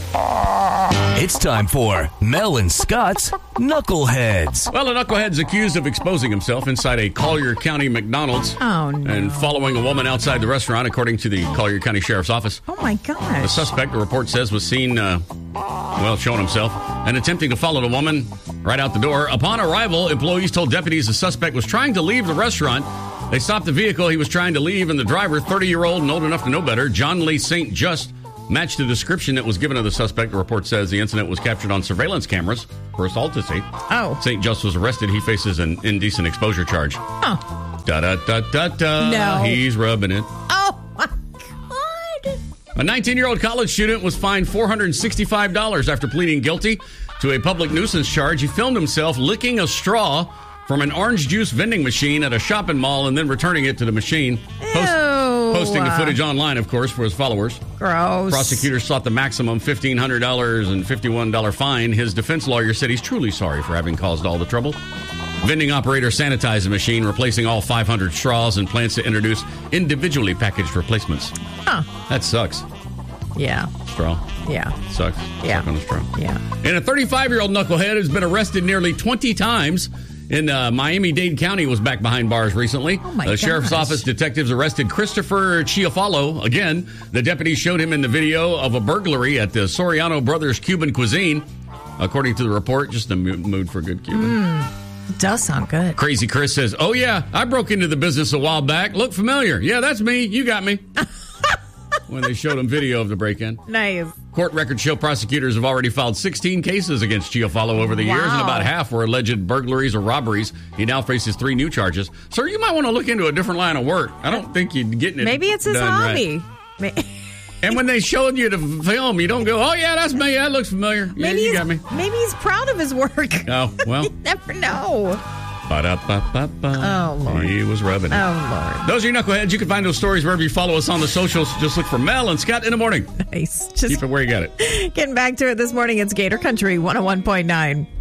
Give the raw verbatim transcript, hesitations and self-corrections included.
It's time for Mel and Scott's Knuckleheads. Well, a knucklehead's accused of exposing himself inside a Collier County McDonald's. Oh, no. And following a woman outside the restaurant, according to the Collier County Sheriff's Office. Oh, my gosh. The suspect, the report says, was seen, uh, well, showing himself and attempting to follow the woman right out the door. Upon arrival, employees told deputies the suspect was trying to leave the restaurant. They stopped the vehicle he was trying to leave, and the driver, thirty-year-old and old enough to know better, John Lee Saint Just, matched the description that was given of the suspect. The report says the incident was captured on surveillance cameras for assault to see. Oh. Saint Just was arrested. He faces an indecent exposure charge. Oh. Da-da-da-da-da. No. He's rubbing it. Oh, my God. A nineteen-year-old college student was fined four hundred sixty-five dollars after pleading guilty to a public nuisance charge. He filmed himself licking a straw from an orange juice vending machine at a shopping mall and then returning it to the machine. Post- Ew. posting the footage online, of course, for his followers. Gross. Prosecutors sought the maximum fifteen hundred dollars and fifty-one dollars fine. His defense lawyer said he's truly sorry for having caused all the trouble. Vending operator sanitized the machine, replacing all five hundred straws, and plans to introduce individually packaged replacements. Huh. That sucks. Yeah. Straw. Yeah. Sucks. Yeah. Suck on a straw. Yeah. And a thirty-five-year-old knucklehead has been arrested nearly twenty times in uh, Miami-Dade County. Was back behind bars recently. Oh, my The sheriff's gosh. office detectives arrested Christopher Chiafalo. Again, the deputies showed him in the video of a burglary at the Soriano Brothers Cuban Cuisine. According to the report, just a mood for good Cuban. Mm, does sound good. Crazy Chris says, oh, yeah, I broke into the business a while back. Look familiar. Yeah, that's me. You got me. When they showed him video of the break-in. Nice. Court records show prosecutors have already filed sixteen cases against Chiafalo over the Wow. years, and about half were alleged burglaries or robberies. He now faces three new charges. Sir, you might want to look into a different line of work. I don't think you're getting it Maybe it's his done hobby. right. May- And when they showed you the film, you don't go, oh, yeah, that's me. That looks familiar. Yeah, maybe, you he's, got me. maybe he's proud of his work. Oh, well. You never know. Ba-da-ba-ba-ba. Oh, Lord. He was rubbing it. Oh, Lord. Those are your knuckleheads. You can find those stories wherever you follow us on the socials. Just look for Mel and Scott in the morning. Nice. Just Keep it where you got it. getting back to it this morning. It's Gator Country one oh one point nine.